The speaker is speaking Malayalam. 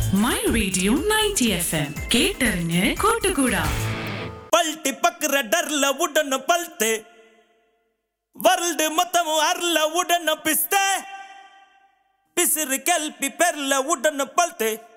മൈ റേഡിയോ 90 FM കേട്ടറിഞ്ഞ് കൂട്ടുകൂടാ. പൾട്ടി പക്കറ ഡർല ഉടന പൽത്തെ വർൽഡ് മൊത്തം അർല ഉടന പിസ്തെ പിസിർ കൽപ്പി പെർല ഉടന പൽത്തെ